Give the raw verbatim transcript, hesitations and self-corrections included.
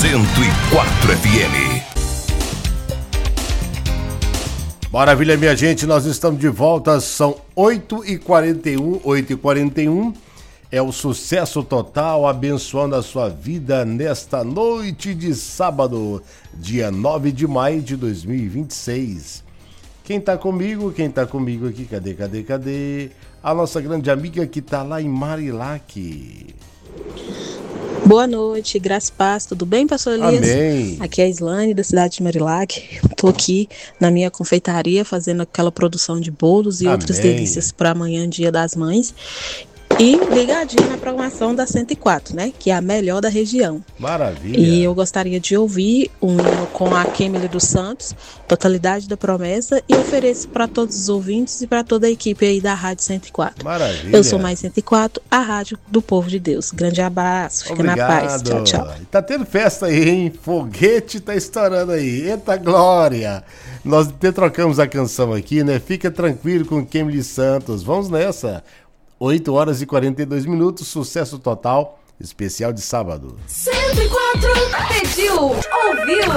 cento e quatro F M. Maravilha, minha gente, nós estamos de volta, são oito e quarenta e um, oito e quarenta e um, é o Sucesso Total, abençoando a sua vida nesta noite de sábado, dia nove de maio de dois mil e vinte e seis. Quem tá comigo, quem tá comigo aqui, cadê, cadê, cadê? A nossa grande amiga que tá lá em Marilac. Boa noite, Graça e Paz, tudo bem, pastor Elias? Amém. Aqui é a Islane, da cidade de Marilac. Estou aqui na minha confeitaria fazendo aquela produção de bolos e Amém. outras delícias para amanhã, Dia das Mães. E ligadinho na programação da cento e quatro, né? Que é a melhor da região. Maravilha. E eu gostaria de ouvir um hino com a Kemily dos Santos, Totalidade da Promessa, e ofereço para todos os ouvintes e para toda a equipe aí da Rádio cento e quatro. Maravilha. Eu sou mais cento e quatro, a rádio do povo de Deus. Grande abraço, fica Obrigado. na paz. Tchau, tchau. Tá tendo festa aí, hein? Foguete tá estourando aí. Eita glória! Nós até trocamos a canção aqui, né? Fica tranquilo com Kemily Santos. Vamos nessa. oito horas e quarenta e dois minutos, Sucesso Total, especial de sábado. cento e quatro pediu, ouviu.